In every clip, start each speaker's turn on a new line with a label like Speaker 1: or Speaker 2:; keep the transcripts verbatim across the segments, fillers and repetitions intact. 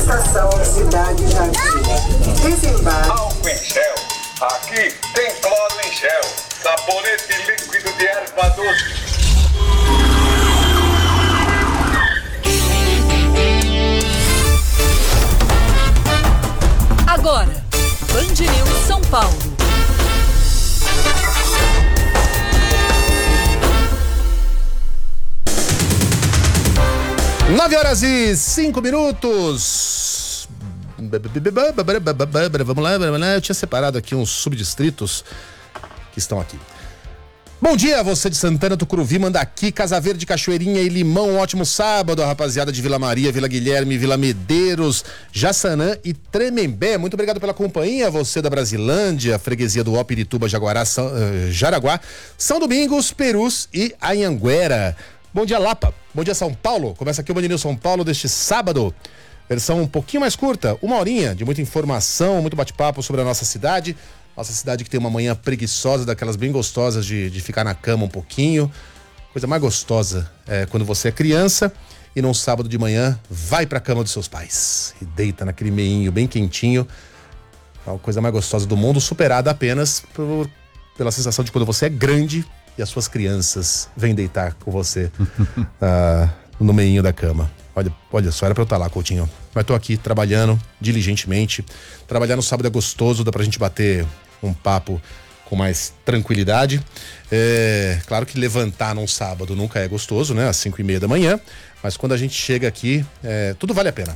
Speaker 1: Estação Cidade Jardim. Desembarque.
Speaker 2: Álcool em gel. Aqui tem cloro em gel. Sabonete líquido de erva doce.
Speaker 3: Agora, Band News São Paulo.
Speaker 4: Nove horas e cinco minutos. Vamos lá, vamos lá. Eu tinha separado aqui uns subdistritos que estão aqui. Bom dia, você de Santana, Tucuruvi, Mandaqui, Casa Verde, Cachoeirinha e Limão. Um ótimo sábado, rapaziada de Vila Maria, Vila Guilherme, Vila Medeiros, Jaçanã e Tremembé. Muito obrigado pela companhia, você da Brasilândia, freguesia do Ó, Pirituba, Jaguará, São, uh, Jaraguá, São Domingos, Perus e Anhanguera. Bom dia, Lapa. Bom dia, São Paulo. Começa aqui o Band News São Paulo deste sábado. Versão um pouquinho mais curta, uma horinha de muita informação, muito bate-papo sobre a nossa cidade. Nossa cidade que tem uma manhã preguiçosa, daquelas bem gostosas de, de ficar na cama um pouquinho. Coisa mais gostosa é quando você é criança e num sábado de manhã vai pra cama dos seus pais. E deita naquele meinho bem quentinho. É a coisa mais gostosa do mundo, superada apenas por, pela sensação de quando você é grande e as suas crianças vêm deitar com você uh, no meinho da cama. Olha, olha só, era pra eu estar lá, Coutinho. Mas tô aqui trabalhando diligentemente. Trabalhar no sábado é gostoso, dá pra gente bater um papo com mais tranquilidade. É, claro que levantar num sábado nunca é gostoso, né? Às cinco e meia da manhã. Mas quando a gente chega aqui, é, tudo vale a pena.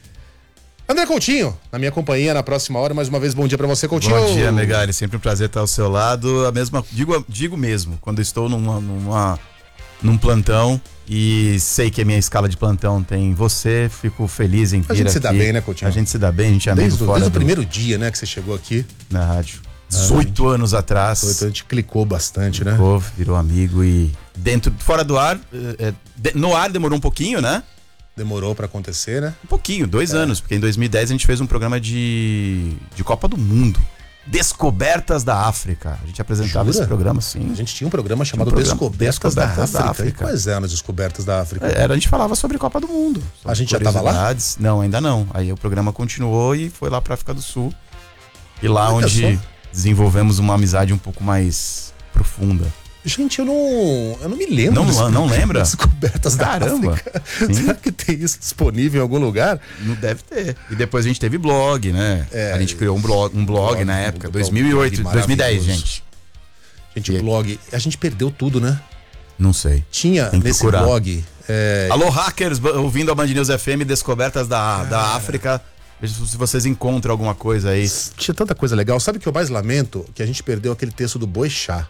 Speaker 4: André Coutinho, na minha companhia, na próxima hora. Mais uma vez, bom dia pra você, Coutinho.
Speaker 5: Bom dia, Megali. Sempre um prazer estar ao seu lado. A mesma, digo, digo mesmo, quando estou numa, numa, num plantão e sei que a minha escala de plantão tem você, fico feliz em vir aqui.
Speaker 4: A gente se dá bem, né, Coutinho?
Speaker 5: A gente se dá bem, a gente é amigo
Speaker 4: desde,
Speaker 5: fora
Speaker 4: desde
Speaker 5: do...
Speaker 4: o primeiro dia, né, que você chegou aqui.
Speaker 5: Na rádio. dezoito ah, anos atrás.
Speaker 4: dezoito, a gente clicou bastante, né?
Speaker 5: Clicou, virou amigo e dentro, fora do ar, é, de, no ar demorou um pouquinho, né?
Speaker 4: Demorou pra acontecer, né?
Speaker 5: Um pouquinho, dois é. anos, porque em dois mil e dez a gente fez um programa de, de Copa do Mundo. Descobertas da África. A gente apresentava Jura? esse programa, sim.
Speaker 4: A gente tinha um programa chamado um programa, Descobertas, Descobertas da, África. da África. E quais eram as Descobertas da África?
Speaker 5: Era, a gente falava sobre Copa do Mundo.
Speaker 4: A gente já tava lá?
Speaker 5: Não, ainda não. Aí o programa continuou e foi lá pra África do Sul. E lá Olha onde só. desenvolvemos uma amizade um pouco mais profunda.
Speaker 4: Gente, eu não, eu não me lembro.
Speaker 5: Não,
Speaker 4: desse,
Speaker 5: não lembra?
Speaker 4: Descobertas
Speaker 5: Caramba.
Speaker 4: da África. Será que tem isso disponível em algum lugar?
Speaker 5: Não deve ter. E depois a gente teve blog, né? É, a gente criou um blog, um blog, blog na época, um dois mil e oito, dois mil e dez, gente.
Speaker 4: Gente, o blog, a gente perdeu tudo, né?
Speaker 5: Não sei.
Speaker 4: Tinha nesse procurar. blog... É...
Speaker 5: Alô, hackers, ouvindo a Band News F M, Descobertas da, da África. Veja se vocês encontram alguma coisa aí.
Speaker 4: Tinha tanta coisa legal. Sabe o que eu mais lamento? Que a gente perdeu aquele texto do Boechat.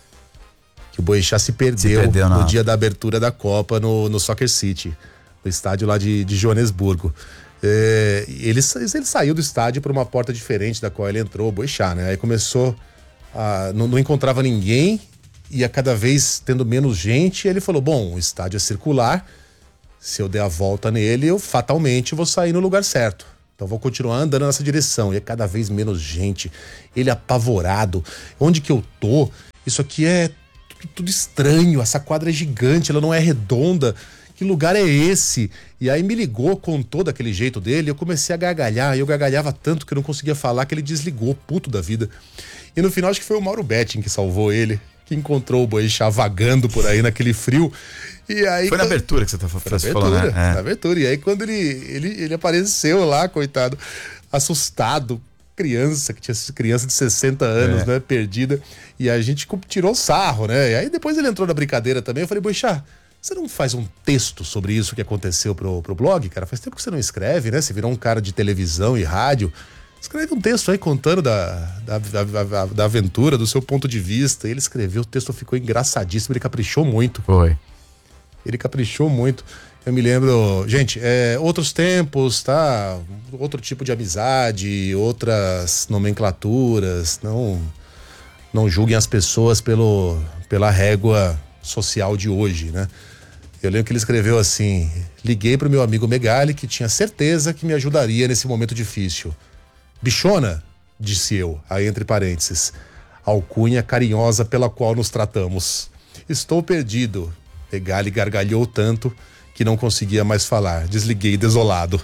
Speaker 4: Que o Boechat se perdeu, se perdeu no dia da abertura da Copa no, no Soccer City, no estádio lá de, de Joanesburgo. É, ele, ele saiu do estádio por uma porta diferente da qual ele entrou, o Boechat, né? Aí começou a... Não, não encontrava ninguém, ia cada vez tendo menos gente, e ele falou, bom, o estádio é circular, se eu der a volta nele, eu fatalmente vou sair no lugar certo. Então vou continuar andando nessa direção, e é cada vez menos gente, ele apavorado. Onde que eu tô? Isso aqui é tudo estranho, essa quadra é gigante, ela não é redonda, que lugar é esse? E aí me ligou, contou daquele jeito dele, eu comecei a gargalhar, e eu gargalhava tanto que eu não conseguia falar, que ele desligou, puto da vida. E no final acho que foi o Mauro Betting que salvou ele, que encontrou o Boechat vagando por aí naquele frio. E aí,
Speaker 5: foi na abertura que você tá falando, né?
Speaker 4: É. Na abertura, e aí quando ele, ele, ele apareceu lá, coitado, assustado, criança, que tinha criança de sessenta anos, é. né, perdida, e a gente tirou sarro, né, e aí depois ele entrou na brincadeira também, eu falei, Boechat, você não faz um texto sobre isso que aconteceu pro, pro blog, cara? Faz tempo que você não escreve, né, você virou um cara de televisão e rádio, escreve um texto aí contando da, da, da, da, da aventura, do seu ponto de vista. Ele escreveu, o texto ficou engraçadíssimo, ele caprichou muito.
Speaker 5: Foi.
Speaker 4: Ele caprichou muito. Eu me lembro, gente, é, outros tempos, tá? Outro tipo de amizade, outras nomenclaturas. Não, não julguem as pessoas pelo, pela régua social de hoje, né? Eu lembro que ele escreveu assim: liguei pro meu amigo Megali, que tinha certeza que me ajudaria nesse momento difícil. Bichona, disse eu, aí entre parênteses, alcunha carinhosa pela qual nos tratamos. Estou perdido. Megali gargalhou tanto que que não conseguia mais falar. Desliguei desolado.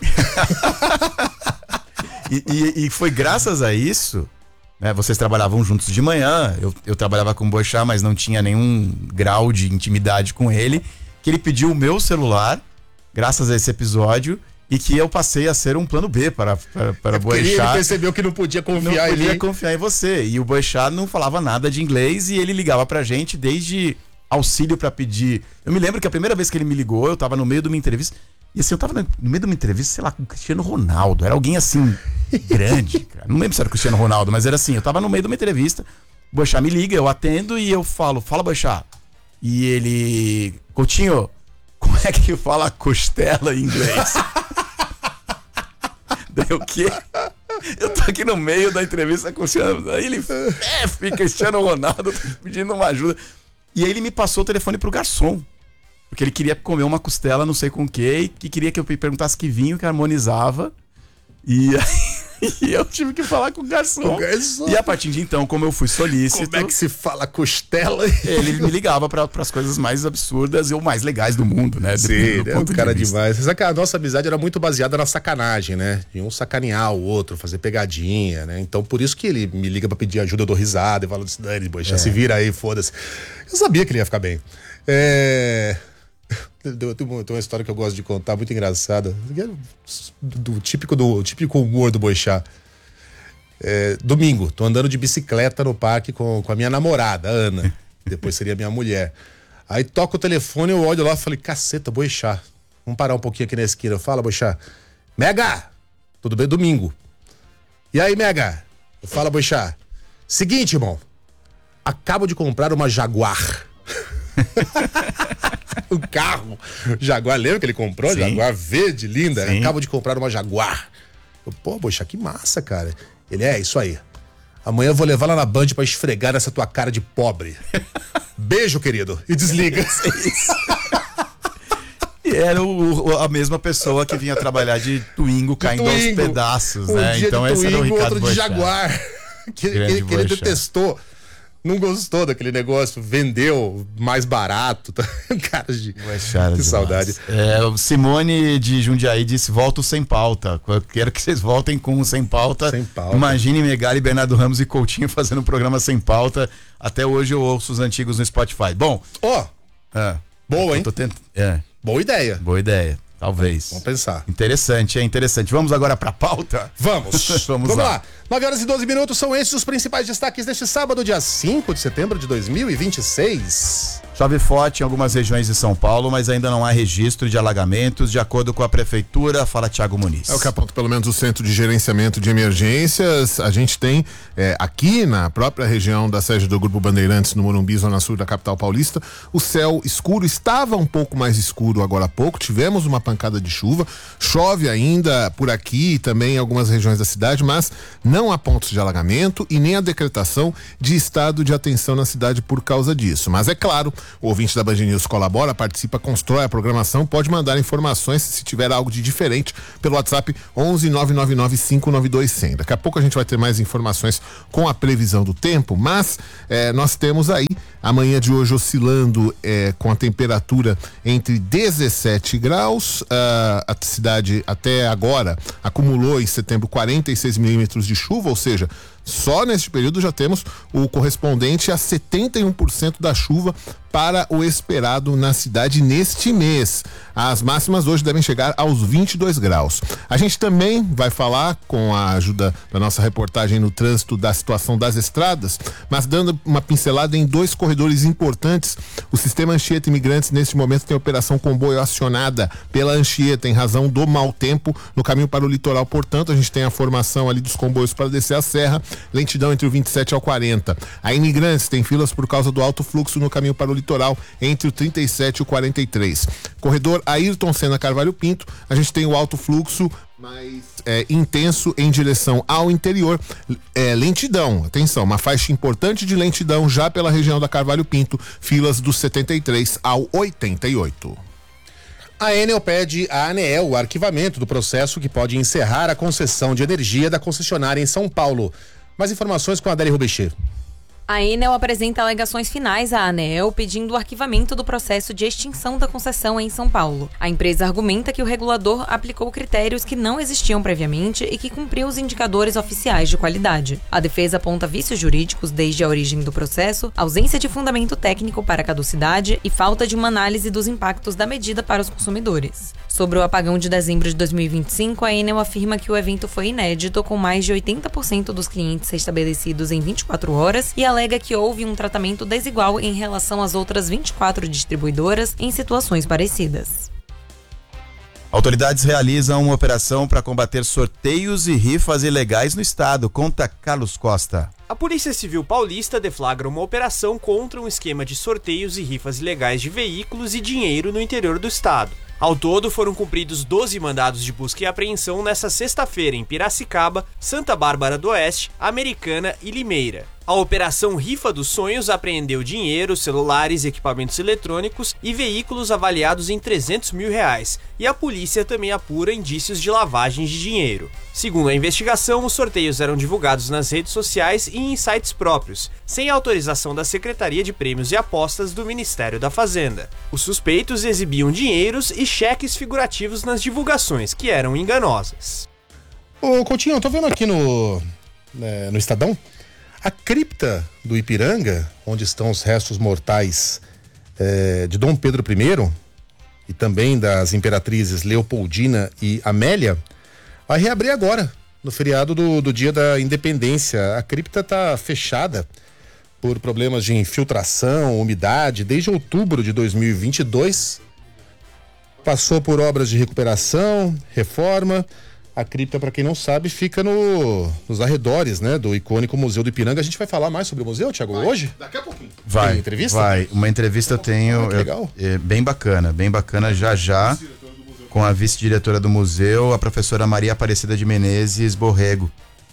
Speaker 5: E, e, e foi graças a isso, né? Vocês trabalhavam juntos de manhã, eu, eu trabalhava com o Boechat, mas não tinha nenhum grau de intimidade com ele, que ele pediu o meu celular, graças a esse episódio, e que eu passei a ser um plano B para, para, para
Speaker 4: É porque
Speaker 5: Boechat.
Speaker 4: ele percebeu que não podia
Speaker 5: Não
Speaker 4: confiar em
Speaker 5: podia
Speaker 4: mim.
Speaker 5: confiar em você. E o Boechat não falava nada de inglês e ele ligava pra gente desde auxílio pra pedir. Eu me lembro que a primeira vez que ele me ligou, eu tava no meio de uma entrevista. E assim, eu tava no meio de uma entrevista, sei lá, com o Cristiano Ronaldo. Era alguém assim, grande, cara. Não lembro se era o Cristiano Ronaldo, mas era assim, eu tava no meio de uma entrevista. O Boechat me liga, eu atendo e eu falo, fala, Boechat. E ele, Coutinho, como é que fala costela em inglês? Daí o quê? Eu tô aqui no meio da entrevista com o Cristiano. Aí ele, F, Cristiano Ronaldo, tô pedindo uma ajuda. E aí ele me passou o telefone pro garçom. Porque ele queria comer uma costela, não sei com o quê, e que queria que eu perguntasse que vinho que harmonizava. E aí e eu tive que falar com o garçom.
Speaker 4: O garçom.
Speaker 5: E a partir de então, como eu fui solícito,
Speaker 4: Como é que se fala costela?
Speaker 5: ele me ligava para as coisas mais absurdas e ou mais legais do mundo, né?
Speaker 4: Sim,
Speaker 5: Dependendo do
Speaker 4: é um
Speaker 5: ponto de
Speaker 4: cara
Speaker 5: vista.
Speaker 4: demais. Você sabe que a nossa amizade era muito baseada na sacanagem, né? De um sacanear o outro, fazer pegadinha, né? Então, por isso que ele me liga pra pedir ajuda, eu dou risada e falo assim, Dani, boxa,
Speaker 5: É.
Speaker 4: se vira aí, foda-se. Eu sabia que ele ia ficar bem. É... Tem uma, tem uma história que eu gosto de contar, muito engraçada. Do, do típico, do típico humor do Boechat. É, domingo, tô andando de bicicleta no parque com, com a minha namorada, Ana. Depois seria minha mulher. Aí toca o telefone, eu olho lá e falei, caceta, Boechat. Vamos parar um pouquinho aqui na esquina. Fala, Boechat. Mega! Tudo bem? Domingo. E aí, Mega? Fala, Boechat. Seguinte, irmão. Acabo de comprar uma Jaguar. Um carro. Jaguar, lembra que ele comprou?
Speaker 5: Sim.
Speaker 4: Jaguar verde, linda.
Speaker 5: Sim.
Speaker 4: Acabo de comprar uma Jaguar. Eu, Pô, Boechat, que massa, cara. Ele, é, isso aí. Amanhã eu vou levar lá na Band pra esfregar essa tua cara de pobre. Beijo, querido. E desliga.
Speaker 5: E era o, o- a mesma pessoa que vinha trabalhar de Twingo caindo aos
Speaker 4: Twingo.
Speaker 5: pedaços,
Speaker 4: Um
Speaker 5: né?
Speaker 4: dia
Speaker 5: Então
Speaker 4: de
Speaker 5: esse era o
Speaker 4: Twingo,
Speaker 5: Ricardo
Speaker 4: outro de
Speaker 5: Boechat.
Speaker 4: Jaguar. Que,
Speaker 5: Grande
Speaker 4: que, que ele
Speaker 5: Boechat.
Speaker 4: detestou. Não gostou daquele negócio. Vendeu mais barato. Cara de...
Speaker 5: Boechat era
Speaker 4: Que
Speaker 5: demais.
Speaker 4: saudade.
Speaker 5: É, o Simone de Jundiaí disse, volto sem pauta. Eu quero que vocês voltem com o sem pauta.
Speaker 4: Sem pauta.
Speaker 5: Imagine Megali, Bernardo Ramos e Coutinho fazendo um programa sem pauta. Até hoje eu ouço os antigos no Spotify. Bom,
Speaker 4: Ó,
Speaker 5: é,
Speaker 4: boa,
Speaker 5: eu
Speaker 4: hein?
Speaker 5: tô tent... é,
Speaker 4: Boa ideia.
Speaker 5: boa ideia. Talvez.
Speaker 4: Vamos pensar.
Speaker 5: Interessante, é interessante. Vamos agora pra pauta?
Speaker 4: Vamos.
Speaker 5: Vamos
Speaker 4: Vamos
Speaker 5: lá.
Speaker 4: lá. nove horas e doze minutos são esses os principais destaques deste sábado, dia cinco de setembro de dois mil e vinte e seis.
Speaker 5: Chove forte em algumas regiões de São Paulo, mas ainda não há registro de alagamentos, de acordo com a prefeitura. Fala Thiago Muniz.
Speaker 6: É o que aponta pelo menos o Centro de Gerenciamento de Emergências. A gente tem é, aqui na própria região da sede do Grupo Bandeirantes, no Morumbi, zona sul da capital paulista, o céu escuro estava um pouco mais escuro agora há pouco. Tivemos uma pancada de chuva, chove ainda por aqui e também em algumas regiões da cidade, mas não há pontos de alagamento e nem a decretação de estado de atenção na cidade por causa disso. Mas é claro, o ouvinte da Band News colabora, participa, constrói a programação, pode mandar informações se tiver algo de diferente pelo WhatsApp onze nove nove nove cinco nove dois zero zero. Daqui a pouco a gente vai ter mais informações com a previsão do tempo, mas eh, nós temos aí a manhã de hoje oscilando eh, com a temperatura entre dezessete graus. Ah, a cidade até agora acumulou em setembro quarenta e seis milímetros de chuva, ou seja, só neste período já temos o correspondente a setenta e um por cento da chuva para o esperado na cidade neste mês. As máximas hoje devem chegar aos vinte e dois graus. A gente também vai falar, com a ajuda da nossa reportagem no trânsito, da situação das estradas, mas dando uma pincelada em dois corredores importantes. O sistema Anchieta Imigrantes, neste momento, tem operação comboio acionada pela Anchieta em razão do mau tempo no caminho para o litoral. Portanto, a gente tem a formação ali dos comboios para descer a serra, lentidão entre o vinte e sete ao quarenta. A Imigrantes tem filas por causa do alto fluxo no caminho para o litoral entre o trinta e sete e o quarenta e três. Corredor Ayrton Senna Carvalho Pinto, a gente tem o alto fluxo mais é, intenso em direção ao interior. É, lentidão, atenção, uma faixa importante de lentidão já pela região da Carvalho Pinto, filas do setenta e três ao oitenta e oito.
Speaker 4: A Enel pede à ANEEL o arquivamento do processo que pode encerrar a concessão de energia da concessionária em São Paulo. Mais informações com a Adélia Rubexê.
Speaker 7: A Enel apresenta alegações finais à ANEEL pedindo o arquivamento do processo de extinção da concessão em São Paulo. A empresa argumenta que o regulador aplicou critérios que não existiam previamente e que cumpriu os indicadores oficiais de qualidade. A defesa aponta vícios jurídicos desde a origem do processo, ausência de fundamento técnico para caducidade e falta de uma análise dos impactos da medida para os consumidores. Sobre o apagão de dezembro de dois mil e vinte e cinco, a Enel afirma que o evento foi inédito, com mais de oitenta por cento dos clientes restabelecidos em vinte e quatro horas e alega que houve um tratamento desigual em relação às outras vinte e quatro distribuidoras em situações parecidas.
Speaker 5: Autoridades realizam uma operação para combater sorteios e rifas ilegais no estado. Conta Carlos Costa.
Speaker 8: A Polícia Civil Paulista deflagra uma operação contra um esquema de sorteios e rifas ilegais de veículos e dinheiro no interior do estado. Ao todo, foram cumpridos doze mandados de busca e apreensão nesta sexta-feira em Piracicaba, Santa Bárbara do Oeste, Americana e Limeira. A Operação Rifa dos Sonhos apreendeu dinheiro, celulares, equipamentos eletrônicos e veículos avaliados em trezentos mil reais, e a polícia também apura indícios de lavagem de dinheiro. Segundo a investigação, os sorteios eram divulgados nas redes sociais e em sites próprios, sem autorização da Secretaria de Prêmios e Apostas do Ministério da Fazenda. Os suspeitos exibiam dinheiros e cheques figurativos nas divulgações, que eram enganosas.
Speaker 4: Ô Coutinho, eu tô vendo aqui no, né, no Estadão, a cripta do Ipiranga, onde estão os restos mortais é, de Dom Pedro I e também das imperatrizes Leopoldina e Amélia, vai reabrir agora, no feriado do, do Dia da Independência. A cripta está fechada por problemas de infiltração, umidade, desde outubro de dois mil e vinte e dois. Passou por obras de recuperação, reforma. A cripta, para quem não sabe, fica no, nos arredores, né, do icônico Museu do Ipiranga. A gente vai falar mais sobre o museu, Thiago, vai, hoje?
Speaker 6: Daqui a pouquinho.
Speaker 5: Vai,
Speaker 4: Tem entrevista?
Speaker 5: vai. Uma entrevista eu tenho,
Speaker 4: ah, que legal.
Speaker 5: Eu, é, bem bacana, bem bacana já já, com a vice-diretora do museu, a professora Maria Aparecida de Menezes Borrego.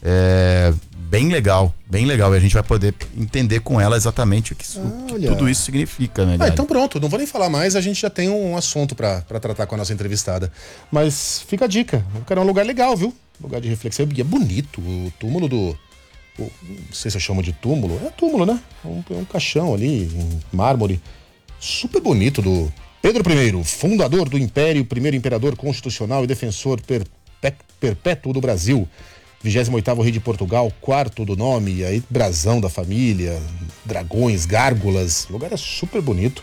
Speaker 5: É, bem legal, bem legal. E a gente vai poder entender com ela exatamente o que, isso,
Speaker 4: ah,
Speaker 5: que tudo isso significa, né?
Speaker 4: Ah, então pronto, não vou nem falar mais, a gente já tem um assunto pra, pra tratar com a nossa entrevistada. Mas fica a dica, eu quero um lugar legal, viu? Lugar de reflexão, e é bonito, o túmulo do... O, não sei se eu chamo de túmulo, é túmulo, né? É um, é um caixão ali, em mármore, super bonito, do Pedro I, fundador do Império, primeiro imperador constitucional e defensor perpé, perpétuo do Brasil, vigésimo oitavo rei de Portugal, quarto do nome, e aí brasão da família, dragões, gárgulas, o lugar é super bonito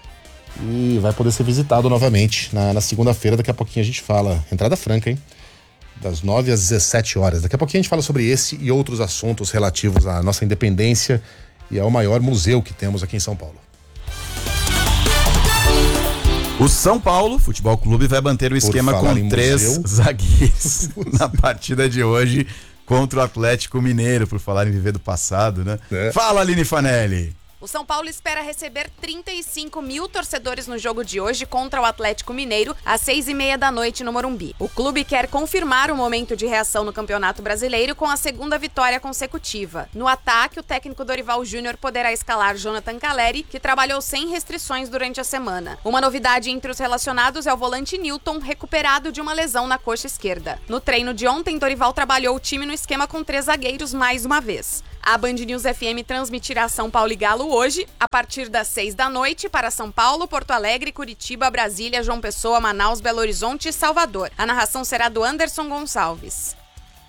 Speaker 4: e vai poder ser visitado novamente na, na segunda-feira. Daqui a pouquinho a gente fala, entrada franca, hein? Das nove às dezessete horas. Daqui a pouquinho a gente fala sobre esse e outros assuntos relativos à nossa independência e ao maior museu que temos aqui em São Paulo.
Speaker 5: O São Paulo Futebol Clube vai manter o esquema com três museu. zagueiros na partida de hoje contra o Atlético Mineiro, por falar em viver do passado, né? É. Fala, Aline Fanelli.
Speaker 9: O São Paulo espera receber trinta e cinco mil torcedores no jogo de hoje contra o Atlético Mineiro, às seis e meia da noite no Morumbi. O clube quer confirmar o momento de reação no Campeonato Brasileiro com a segunda vitória consecutiva. No ataque, o técnico Dorival Júnior poderá escalar Jonathan Calleri, que trabalhou sem restrições durante a semana. Uma novidade entre os relacionados é o volante Newton, recuperado de uma lesão na coxa esquerda. No treino de ontem, Dorival trabalhou o time no esquema com três zagueiros mais uma vez. A Band News F M transmitirá São Paulo e Galo hoje, a partir das seis da noite, para São Paulo, Porto Alegre, Curitiba, Brasília, João Pessoa, Manaus, Belo Horizonte e Salvador. A narração será do Anderson Gonçalves.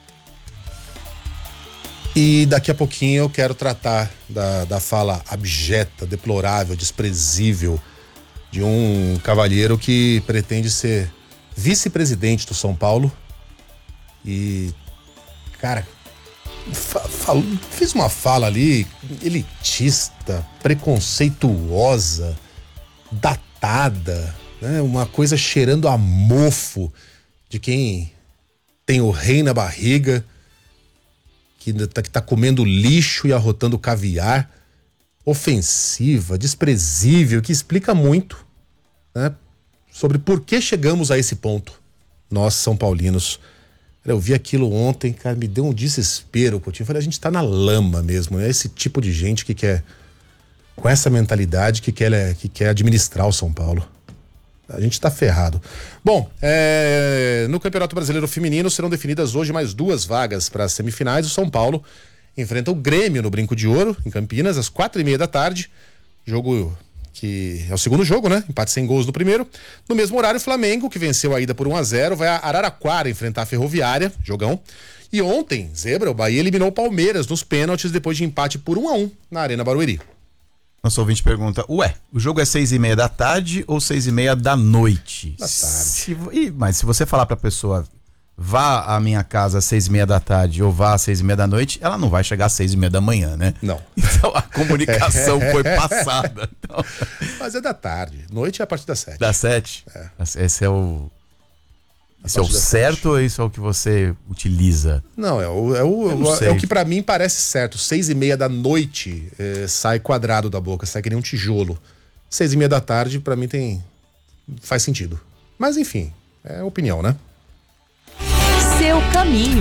Speaker 4: E daqui a pouquinho eu quero tratar da, da fala abjeta, deplorável, desprezível de um cavalheiro que pretende ser vice-presidente do São Paulo e, cara... Falou, fez uma fala ali elitista, preconceituosa, datada, né? Uma coisa cheirando a mofo de quem tem o rei na barriga, que tá, que tá comendo lixo e arrotando caviar, ofensiva, desprezível, que explica muito, né? Sobre por que chegamos a esse ponto, nós São Paulinos. Eu vi aquilo ontem, cara, me deu um desespero, Coutinho. Eu falei, a gente tá na lama mesmo. É esse tipo de gente que quer, com essa mentalidade, que quer, que quer administrar o São Paulo. A gente tá ferrado. Bom, é, no Campeonato Brasileiro Feminino serão definidas hoje mais duas vagas para as semifinais. O São Paulo enfrenta o Grêmio no Brinco de Ouro, em Campinas, às quatro e meia da tarde. Jogo que é o segundo jogo, né? Empate sem gols no primeiro. No mesmo horário, o Flamengo, que venceu a ida por um a zero, vai a Araraquara enfrentar a Ferroviária, jogão. E ontem, zebra, o Bahia eliminou o Palmeiras nos pênaltis depois de empate por um a um na Arena Barueri.
Speaker 5: Nosso ouvinte pergunta, ué, o jogo é seis e meia da tarde ou seis e meia da noite?
Speaker 4: Da tarde.
Speaker 5: Se, e, mas se você falar pra pessoa, vá à minha casa às seis e meia da tarde ou vá às seis e meia da noite, ela não vai chegar às seis e meia da manhã, né?
Speaker 4: Não.
Speaker 5: Então a comunicação foi passada. Então...
Speaker 4: Mas é da tarde. Noite é a partir das sete.
Speaker 5: Das sete?
Speaker 4: É.
Speaker 5: Esse é o... Isso é o certo ou isso é o que você utiliza?
Speaker 4: Não, é o, é o,
Speaker 5: não
Speaker 4: é o que pra mim parece certo. Seis e meia da noite é, sai quadrado da boca, sai que nem um tijolo. Seis e meia da tarde, pra mim, tem faz sentido. Mas enfim, é opinião, né?
Speaker 3: Seu caminho.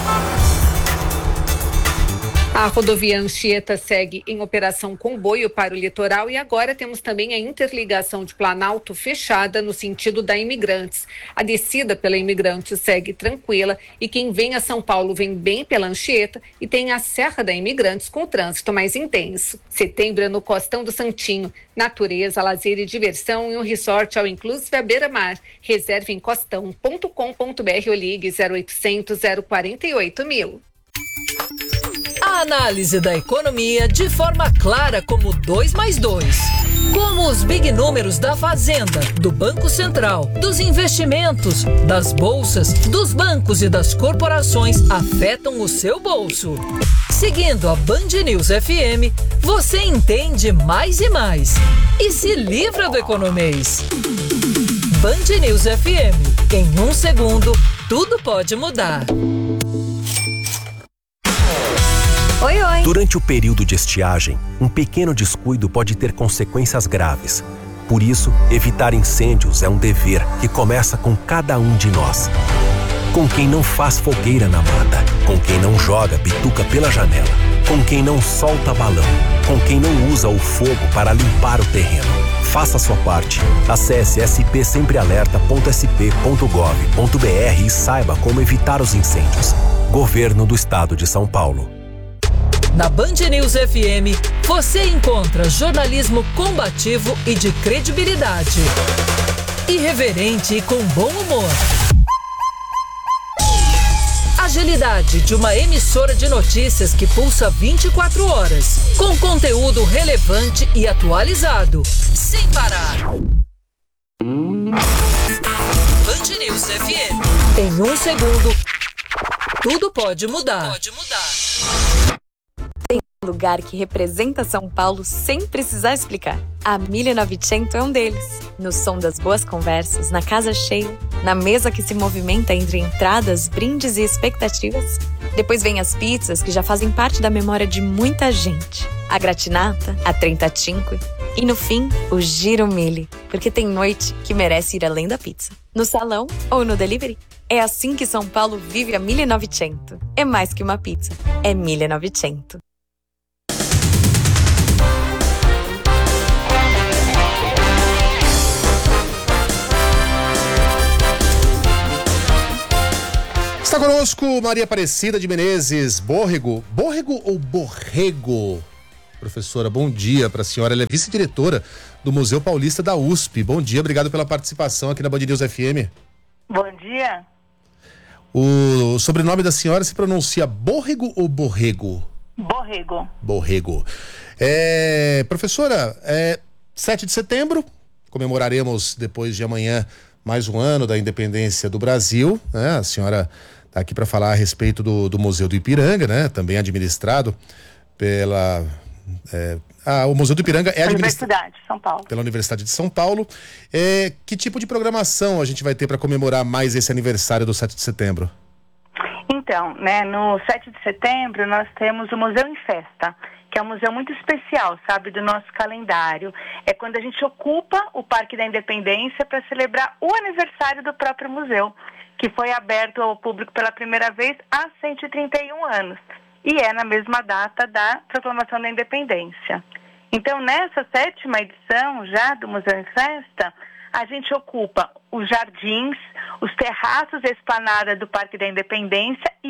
Speaker 10: A rodovia Anchieta segue em operação comboio para o litoral e agora temos também a interligação de Planalto fechada no sentido da Imigrantes. A descida pela Imigrantes segue tranquila e quem vem a São Paulo vem bem pela Anchieta e tem a Serra da Imigrantes com o trânsito mais intenso. Setembro é no Costão do Santinho. Natureza, lazer e diversão em um resort ao inclusive à beira-mar. Reserve em costão ponto com ponto br ou ligue zero oitocentos, zero quarenta e oito mil.
Speaker 3: A análise da economia de forma clara como dois mais dois. Como os big números da Fazenda, do Banco Central, dos investimentos, das bolsas, dos bancos e das corporações afetam o seu bolso. Seguindo a Band News F M, você entende mais e mais e se livra do economês. Band News F M. Em um segundo, tudo pode mudar.
Speaker 11: Oi, oi. Durante o período de estiagem, um pequeno descuido pode ter consequências graves. Por isso, evitar incêndios é um dever que começa com cada um de nós. Com quem não faz fogueira na mata, com quem não joga bituca pela janela, com quem não solta balão, com quem não usa o fogo para limpar o terreno. Faça a sua parte. Acesse s p sempre alerta ponto s p ponto gov ponto b r e saiba como evitar os incêndios. Governo do Estado de São Paulo.
Speaker 3: Na Band News F M, você encontra jornalismo combativo e de credibilidade. Irreverente e com bom humor. Agilidade de uma emissora de notícias que pulsa vinte e quatro horas, com conteúdo relevante e atualizado, sem parar. Band News F M. Em um segundo, tudo pode mudar. Pode mudar.
Speaker 12: Tem um lugar que representa São Paulo sem precisar explicar. A mille e novecento é um deles. No som das boas conversas, na casa cheia, na mesa que se movimenta entre entradas, brindes e expectativas. Depois vem as pizzas que já fazem parte da memória de muita gente. A gratinata, a trentacinque e no fim, o giro mille, porque tem noite que merece ir além da pizza. No salão ou no delivery. É assim que São Paulo vive a mille e novecento. É mais que uma pizza, é mille e novecento.
Speaker 4: Está conosco Maria Aparecida de Menezes Bórrego. Bórrego ou Borrego? Professora, bom dia para a senhora. Ela é vice-diretora do Museu Paulista da U S P. Bom dia, obrigado pela participação aqui na Band News F M.
Speaker 13: Bom dia.
Speaker 4: O sobrenome da senhora se pronuncia Bórrego ou Borrego?
Speaker 13: Borrego.
Speaker 4: Borrego. É, professora, é, sete de setembro, comemoraremos depois de amanhã mais um ano da independência do Brasil, né? A senhora está aqui para falar a respeito do, do Museu do Ipiranga, né? Também administrado pela... É, ah, o Museu do Ipiranga é administrado
Speaker 13: Universidade de São Paulo.
Speaker 4: Pela Universidade de São Paulo. É, que tipo de programação a gente vai ter para comemorar mais esse aniversário do sete de setembro?
Speaker 13: Então, né, no sete de setembro nós temos o Museu em Festa, que é um museu muito especial, sabe, do nosso calendário. É quando a gente ocupa o Parque da Independência para celebrar o aniversário do próprio museu, que foi aberto ao público pela primeira vez há cento e trinta e um anos. E é na mesma data da proclamação da independência. Então, nessa sétima edição já do Museu em Festa, a gente ocupa os jardins, os terraços e a esplanada do Parque da Independência e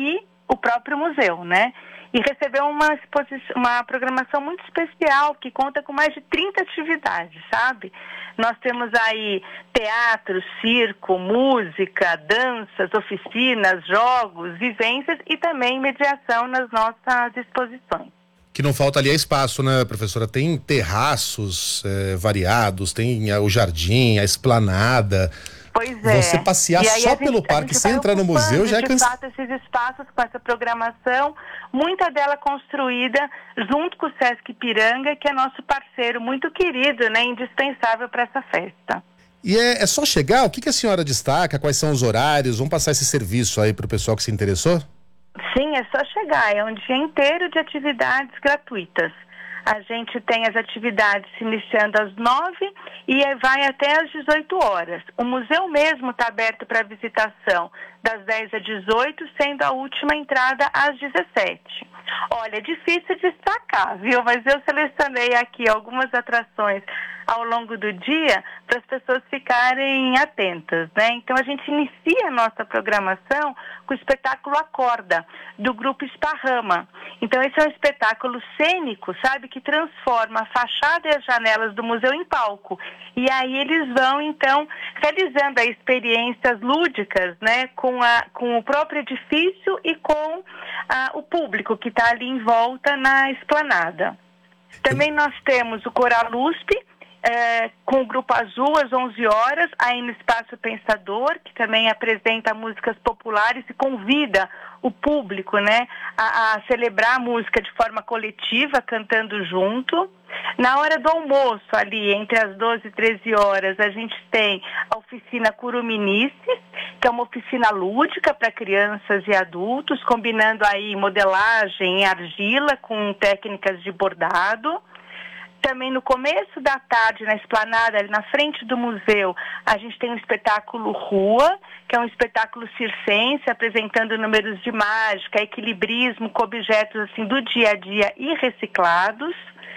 Speaker 13: o próprio museu, né? E recebeu uma, exposição, uma programação muito especial, que conta com mais de trinta atividades, sabe? Nós temos aí teatro, circo, música, danças, oficinas, jogos, vivências e também mediação nas nossas exposições.
Speaker 4: Que não falta ali é espaço, né, professora? Tem terraços é, variados, tem o jardim, a esplanada.
Speaker 13: Pois é.
Speaker 4: Você passear
Speaker 13: E aí
Speaker 4: só
Speaker 13: a gente-
Speaker 4: pelo
Speaker 13: a
Speaker 4: parque
Speaker 13: gente
Speaker 4: sem
Speaker 13: vai
Speaker 4: entrar no museu já é
Speaker 13: ocupando, de
Speaker 4: cansa...
Speaker 13: fato, esses espaços com essa programação, muita dela construída junto com o Sesc Ipiranga, que é nosso parceiro muito querido, né, indispensável para essa festa.
Speaker 4: E é, é só chegar? O que, que a senhora destaca? Quais são os horários? Vamos passar esse serviço aí pro pessoal que se interessou?
Speaker 13: Sim, é só chegar. É um dia inteiro de atividades gratuitas. A gente tem as atividades iniciando às nove e vai até às dezoito horas. O museu mesmo está aberto para visitação das dez às dezoito, sendo a última entrada às dezessete. Olha, é difícil destacar, viu? Mas eu selecionei aqui algumas atrações ao longo do dia para as pessoas ficarem atentas, né? Então a gente inicia a nossa programação com o espetáculo Acorda, do grupo Esparrama. Então esse é um espetáculo cênico, sabe, que transforma a fachada e as janelas do museu em palco. E aí eles vão, então, realizando aí experiências lúdicas, né, com, a, com o próprio edifício e com a, o público que está ali em volta na esplanada. Também nós temos o Coral U S P, É, com o Grupo Azul às onze horas, aí no Espaço Pensador, que também apresenta músicas populares e convida o público, né, a, a celebrar a música de forma coletiva, cantando junto. Na hora do almoço, ali entre as doze e treze horas, a gente tem a oficina Curuminices, que é uma oficina lúdica para crianças e adultos, combinando aí modelagem em argila com técnicas de bordado. Também no começo da tarde, na esplanada, ali na frente do museu, a gente tem um espetáculo Rua, que é um espetáculo circense, apresentando números de mágica, equilibrismo com objetos assim, do dia a dia e reciclados.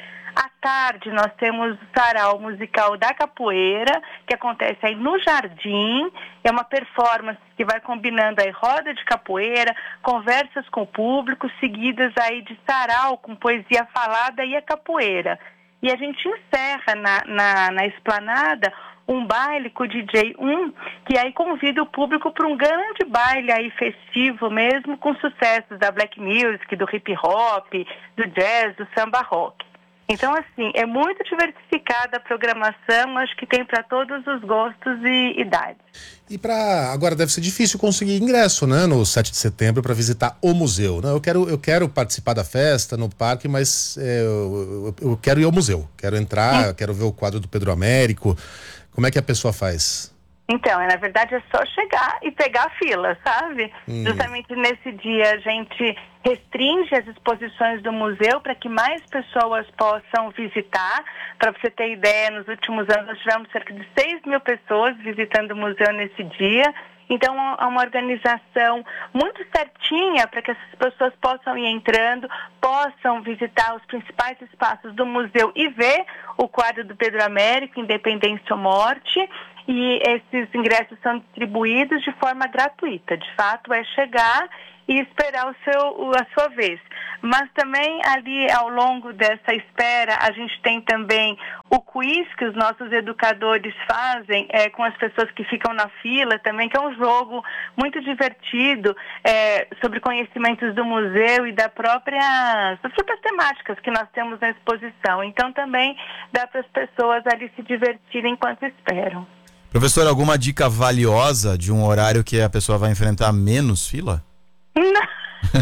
Speaker 13: À tarde, nós temos o sarau musical da capoeira, que acontece aí no jardim. É uma performance que vai combinando aí roda de capoeira, conversas com o público, seguidas aí de sarau com poesia falada e a capoeira. E a gente encerra na, na, na esplanada um baile com o D J um, que aí convida o público para um grande baile aí festivo mesmo, com sucessos da black music, do hip hop, do jazz, do samba rock. Então, assim, é muito diversificada a programação, acho que tem para todos os gostos e idades.
Speaker 4: E para agora deve ser difícil conseguir ingresso, né, no sete de setembro para visitar o museu, né? Eu quero, eu quero participar da festa no parque, mas é, eu, eu, eu quero ir ao museu, quero entrar, hum. quero ver o quadro do Pedro Américo. Como é que a pessoa faz?
Speaker 13: Então, na verdade é só chegar e pegar a fila, sabe? Hum. Justamente nesse dia a gente restringe as exposições do museu para que mais pessoas possam visitar. Para você ter ideia, nos últimos anos nós tivemos cerca de seis mil pessoas visitando o museu nesse dia. Então, é uma organização muito certinha para que essas pessoas possam ir entrando, possam visitar os principais espaços do museu e ver o quadro do Pedro Américo, Independência ou Morte. E esses ingressos são distribuídos de forma gratuita. De fato, é chegar e esperar o seu, a sua vez. Mas também ali ao longo dessa espera, a gente tem também o quiz que os nossos educadores fazem é, com as pessoas que ficam na fila também, que é um jogo muito divertido é, sobre conhecimentos do museu e da própria, das próprias temáticas que nós temos na exposição. Então também dá para as pessoas ali se divertirem enquanto esperam.
Speaker 5: Professor, alguma dica valiosa de um horário que a pessoa vai enfrentar menos fila?
Speaker 13: Não.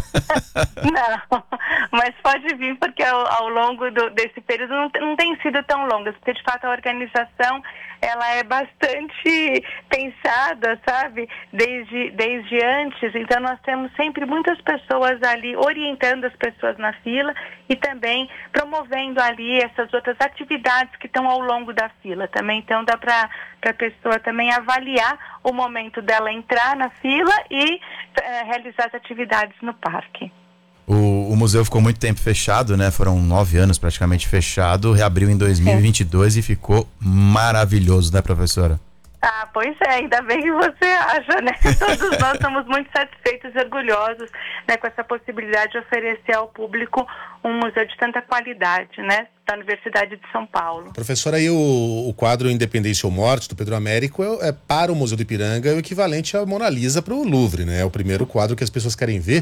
Speaker 13: Não, mas pode vir porque ao, ao longo do, desse período não, não tem sido tão longa, porque de fato a organização ela é bastante pensada, sabe, desde, desde antes. Então nós temos sempre muitas pessoas ali orientando as pessoas na fila e também promovendo ali essas outras atividades que estão ao longo da fila também. Então dá para a pessoa também avaliar o momento dela entrar na fila e é, realizar as atividades no parque.
Speaker 5: O, o museu ficou muito tempo fechado, né? Foram nove anos praticamente fechado. Reabriu em dois mil e vinte e dois é. e ficou maravilhoso, né, professora?
Speaker 13: Ah, pois é, ainda bem que você acha, né? Todos nós estamos muito satisfeitos e orgulhosos, né, com essa possibilidade de oferecer ao público um museu de tanta qualidade, né, da Universidade de São Paulo.
Speaker 4: Professora, aí o, o quadro Independência ou Morte, do Pedro Américo, é, é para o Museu do Ipiranga é o equivalente à Mona Lisa para o Louvre, né? É o primeiro quadro que as pessoas querem ver,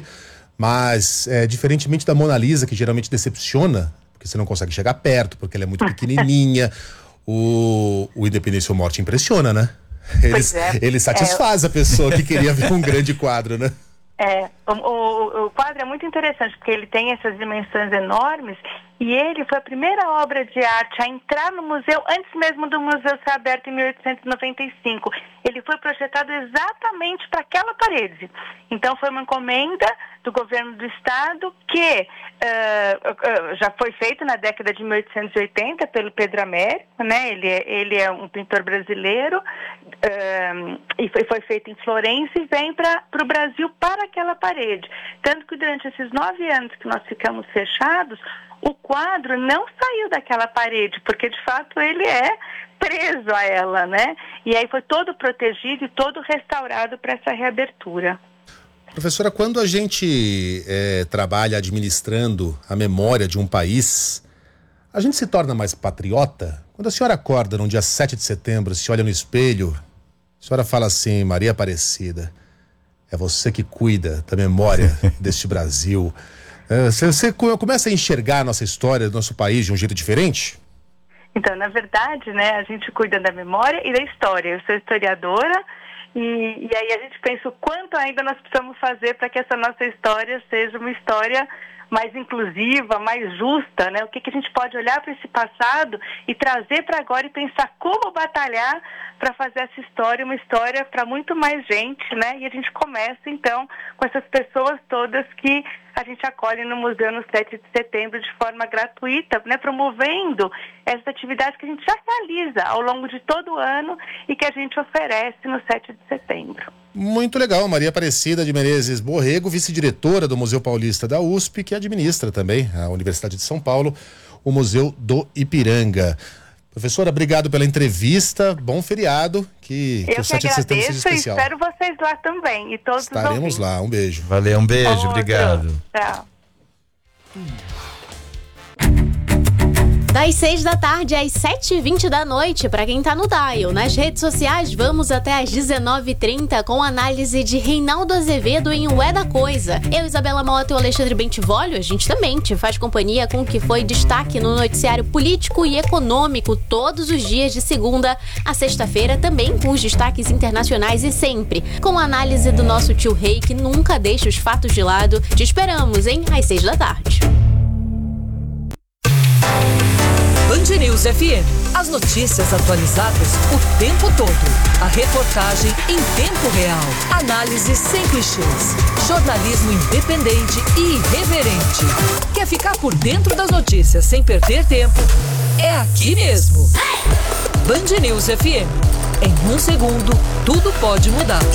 Speaker 4: mas é, diferentemente da Mona Lisa, que geralmente decepciona, porque você não consegue chegar perto, porque ela é muito pequenininha, o, o Independência ou Morte impressiona, né? Ele, é, ele satisfaz é, a pessoa que queria ver um grande quadro, né?
Speaker 13: É, o, o, o quadro é muito interessante, porque ele tem essas dimensões enormes e ele foi a primeira obra de arte a entrar no museu antes mesmo do museu ser aberto em mil oitocentos e noventa e cinco. Ele foi projetado exatamente para aquela parede. Então foi uma encomenda do governo do estado que uh, uh, já foi feita na década de mil oitocentos e oitenta pelo Pedro Américo, né? Ele, ele é um pintor brasileiro uh, e foi, foi feito em Florença e vem para o Brasil para aquela parede. Tanto que durante esses nove anos que nós ficamos fechados, o quadro não saiu daquela parede, porque de fato ele é preso a ela, né? E aí foi todo protegido e todo restaurado para essa reabertura.
Speaker 4: Professora, quando a gente é, trabalha administrando a memória de um país, a gente se torna mais patriota? Quando a senhora acorda no dia sete de setembro, se olha no espelho, a senhora fala assim: Maria Aparecida, é você que cuida da memória deste Brasil. Você, você começa a enxergar a nossa história, do nosso país de um jeito diferente?
Speaker 13: Então, na verdade, né, a gente cuida da memória e da história. Eu sou historiadora e, e aí a gente pensa o quanto ainda nós precisamos fazer para que essa nossa história seja uma história mais inclusiva, mais justa, né? O que, que a gente pode olhar para esse passado e trazer para agora e pensar como batalhar para fazer essa história uma história para muito mais gente, né? E a gente começa, então, com essas pessoas todas que a gente acolhe no museu no sete de setembro de forma gratuita, né? Promovendo essas atividades que a gente já realiza ao longo de todo o ano e que a gente oferece no sete de setembro.
Speaker 4: Muito legal. Maria Aparecida de Menezes Borrego, vice-diretora do Museu Paulista da U S P, que administra também a Universidade de São Paulo, o Museu do Ipiranga. Professora, obrigado pela entrevista, bom feriado, que, que
Speaker 13: Eu
Speaker 4: o sete de setembro seja especial.
Speaker 13: Eu espero vocês lá também e todos
Speaker 4: Estaremos
Speaker 13: os
Speaker 4: lá, um beijo.
Speaker 5: Valeu, um beijo,
Speaker 13: Outro.
Speaker 5: obrigado.
Speaker 13: Tchau.
Speaker 14: Das seis da tarde às sete e vinte da noite, para quem tá no dial. Nas redes sociais, vamos até às dezenove e trinta com análise de Reinaldo Azevedo em O É da Coisa. Eu, Isabela Mota e o Alexandre Bentivolio, a gente também te faz companhia com o que foi destaque no noticiário político e econômico todos os dias de segunda a sexta-feira, também com os destaques internacionais e sempre com a análise do nosso tio Rei, que nunca deixa os fatos de lado. Te esperamos, hein? Às seis da tarde.
Speaker 3: Band News F M. As notícias atualizadas o tempo todo. A reportagem em tempo real. Análise sem clichês. Jornalismo independente e irreverente. Quer ficar por dentro das notícias sem perder tempo? É aqui mesmo. Band News F M. Em um segundo, tudo pode mudar.